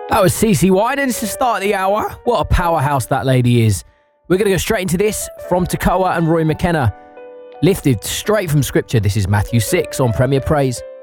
That was CeCe Winans to start the hour. What a powerhouse that lady is. We're going to go straight into this from Takoa and Roy McKenna. Lifted straight from scripture, this is Matthew 6 on Premier Praise.